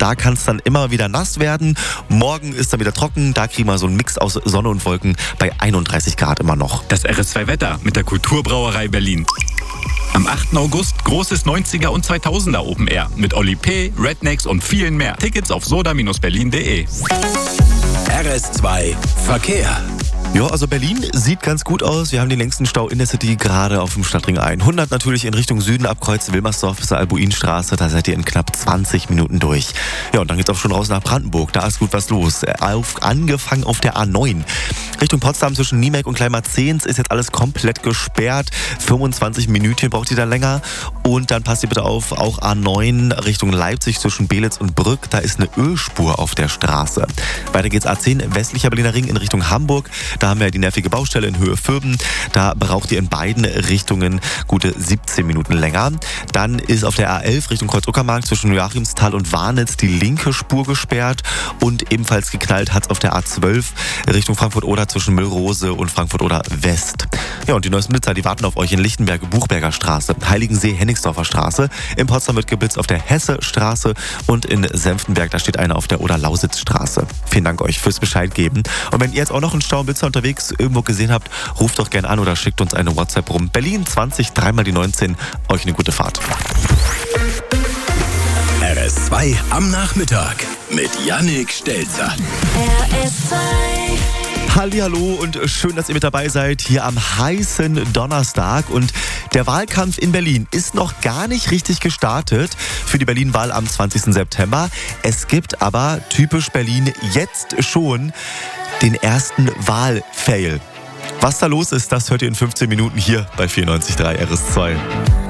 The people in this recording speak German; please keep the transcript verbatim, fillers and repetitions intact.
Da kann es dann immer wieder nass werden. Morgen ist dann wieder trocken. Da kriegen wir so einen Mix aus Sonne und Wolken bei einunddreißig Grad immer noch. Das R S zwei Wetter mit der Kulturbrauerei Berlin. Am achten August großes neunziger und zweitausender Open Air mit Oli P., Rednecks und vielen mehr. Tickets auf soda Bindestrich berlin punkt de. R S zwei Verkehr. Ja, also Berlin sieht ganz gut aus. Wir haben den längsten Stau in der City, gerade auf dem Stadtring hundert natürlich in Richtung Süden abkreuzt, Wilmersdorf bis zur Albuinstraße. Da seid ihr in knapp zwanzig Minuten durch. Ja, und dann geht's auch schon raus nach Brandenburg. Da ist gut was los. Auf, angefangen auf der A neun. Richtung Potsdam zwischen Niemek und Kleinmarzehns ist jetzt alles komplett gesperrt. fünfundzwanzig Minuten braucht ihr da länger. Und dann passt ihr bitte auf, auch A neun Richtung Leipzig zwischen Belitz und Brück. Da ist eine Ölspur auf der Straße. Weiter geht's A zehn, westlicher Berliner Ring in Richtung Hamburg. Da haben wir die nervige Baustelle in Höhe Vürben. Da braucht ihr in beiden Richtungen gute siebzehn Minuten länger. Dann ist auf der A elf Richtung Kreuz-Uckermark zwischen Joachimsthal und Warnitz die linke Spur gesperrt. Und ebenfalls geknallt hat es auf der A zwölf Richtung Frankfurt-Oder zwischen Müllrose und Frankfurt-Oder West. Ja, und die neuesten Blitzer, die warten auf euch in Lichtenberg, Buchberger Straße, Heiligensee, Hennigsdorfer Straße. In Potsdam wird geblitzt auf der Hesse-Straße und in Senftenberg, da steht einer auf der Oder-Lausitz-Straße. Vielen Dank euch fürs Bescheid geben. Und wenn ihr jetzt auch noch einen Staublitzer unterwegs irgendwo gesehen habt, ruft doch gerne an oder schickt uns eine WhatsApp rum. Berlin zwanzig, dreimal die neunzehn. Euch eine gute Fahrt. R S zwei am Nachmittag mit Yannick Stelzer. R S zwei. Hallihallo und schön, dass ihr mit dabei seid hier am heißen Donnerstag. Und der Wahlkampf in Berlin ist noch gar nicht richtig gestartet für die Berlin-Wahl am zwanzigsten September. Es gibt aber typisch Berlin jetzt schon den ersten Wahlfail. Was da los ist, das hört ihr in fünfzehn Minuten hier bei vierundneunzig Komma drei R S zwei.